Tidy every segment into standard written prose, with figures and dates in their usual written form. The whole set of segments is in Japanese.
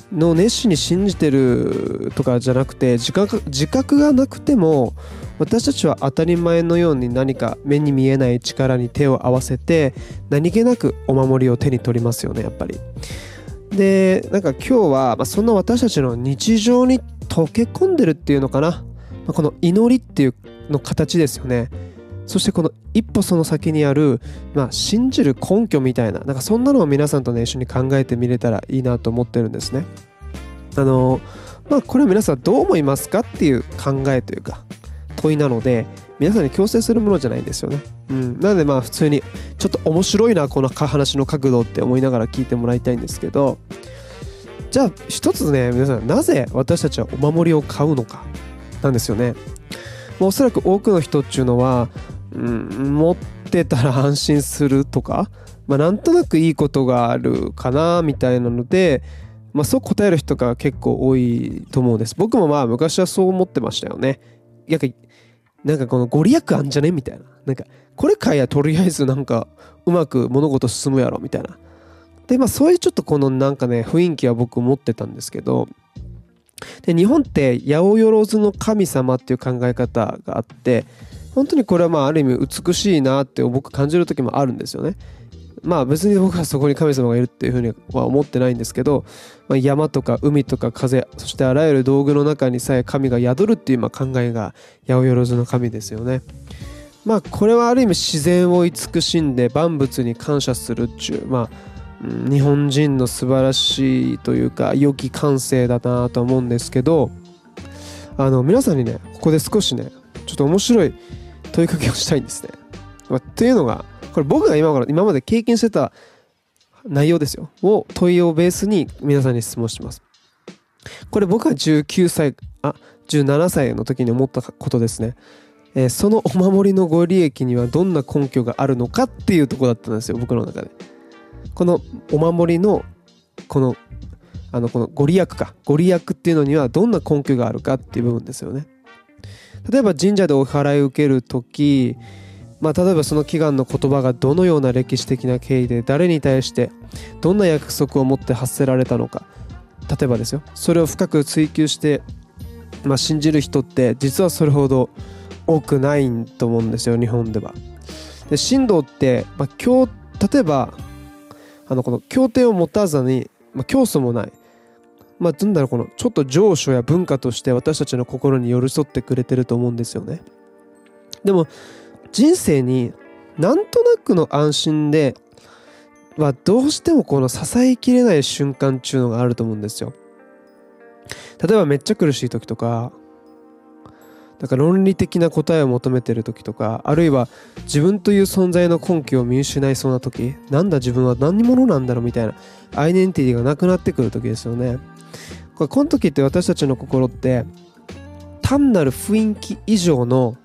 の熱心に信じてるとかじゃなくて、自覚がなくても私たちは当たり前のように何か目に見えない力に手を合わせて何気なくお守りを手に取りますよね、やっぱり。でなんか今日は、そんな私たちの日常に溶け込んでるっていうのかな、この祈りっていうの形ですよね。そしてこの一歩その先にある、信じる根拠みたいな、なんかそんなのを皆さんとね一緒に考えてみれたらいいなと思ってるんですね。これは皆さんどう思いますかっていう考えというか問いなので、皆さんに強制するものじゃないんですよね。なので普通にちょっと面白いなこの話の角度って思いながら聞いてもらいたいんですけど、じゃあ一つね、皆さんなぜ私たちはお守りを買うのかなんですよね。おそらく多くの人っていうのは持ってたら安心するとか、なんとなくいいことがあるかなみたいなので、そう答える人が結構多いと思うんです。僕も昔はそう思ってましたよね。なんかこのご利益あんじゃねみたいな、なんかこれ買えやとりあえずなんかうまく物事進むやろみたいな。でそういうちょっとこのなんかね雰囲気は僕持ってたんですけど、で日本って八百万の神様っていう考え方があって、本当にこれはある意味美しいなって僕感じる時もあるんですよね。別に僕はそこに神様がいるっていうふうには思ってないんですけど、山とか海とか風、そしてあらゆる道具の中にさえ神が宿るっていう考えが八百万の神ですよね。これはある意味自然を慈しんで万物に感謝するっていう、日本人の素晴らしいというか良き感性だなと思うんですけど、皆さんにねここで少しねちょっと面白い問いかけをしたいんですね。というのがこれ僕が今まで経験してた内容ですよを問いをベースに皆さんに質問します。これ僕が17歳の時に思ったことですね。そのお守りのご利益にはどんな根拠があるのかっていうところだったんですよ、僕の中で。このお守りのこのご利益っていうのにはどんな根拠があるかっていう部分ですよね。例えば神社でお祓いを受けるとき、例えばその祈願の言葉がどのような歴史的な経緯で誰に対してどんな約束を持って発せられたのか、例えばですよ、それを深く追求して、信じる人って実はそれほど多くないと思うんですよ、日本では。で神道って、例えばこの経典を持たずに、教祖もない、このちょっと情緒や文化として私たちの心に寄り添ってくれてると思うんですよね。でも人生になんとなくの安心でどうしてもこの支えきれない瞬間っていうのがあると思うんですよ。例えばめっちゃ苦しい時とか、論理的な答えを求めてる時とか、あるいは自分という存在の根拠を見失いそうな時、なんだ自分は何者なんだろうみたいなアイデンティティがなくなってくる時ですよね。この時って私たちの心って単なる雰囲気以上の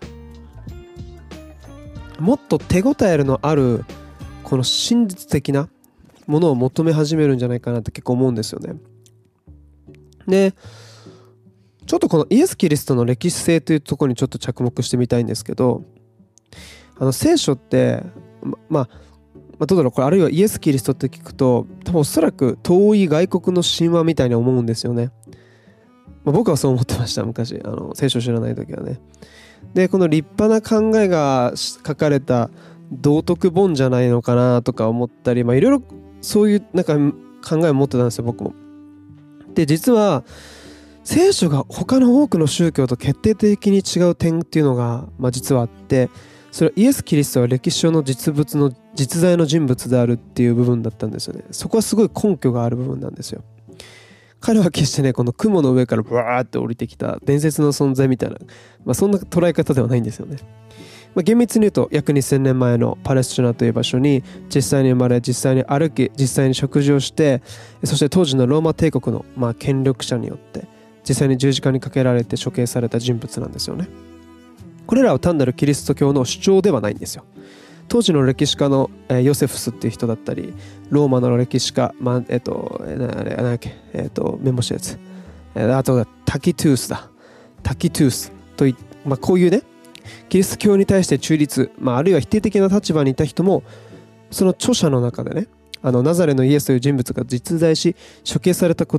もっと手応えのあるこの真実的なものを求め始めるんじゃないかなって結構思うんですよね。でちょっとこのイエス・キリストの歴史性というところにちょっと着目してみたいんですけど、聖書ってどうだろう、これあるいはイエス・キリストって聞くと多分おそらく遠い外国の神話みたいに思うんですよね。僕はそう思ってました、昔聖書知らない時はね。でこの立派な考えが書かれた道徳本じゃないのかなとか思ったり、いろいろそういう考えを持ってたんですよ、僕も。で実は聖書が他の多くの宗教と決定的に違う点っていうのが、実はあって、それはイエス・キリストは歴史上の実在の人物であるっていう部分だったんですよね。そこはすごい根拠がある部分なんですよ。彼は決してねこの雲の上からブワーって降りてきた伝説の存在みたいな、そんな捉え方ではないんですよね。厳密に言うと約2000年前のパレスチナという場所に実際に生まれ、実際に歩き、実際に食事をして、そして当時のローマ帝国の権力者によって実際に十字架にかけられて処刑された人物なんですよね。これらは単なるキリスト教の主張ではないんですよ。当時の歴史家のヨセフスっていう人だったり、ローマの歴史家、メモしたやつ、あとタキトゥースとい、こういうねキリスト教に対して中立、あるいは否定的な立場にいた人も、その著者の中でねナザレのイエスという人物が実在し処刑されたこ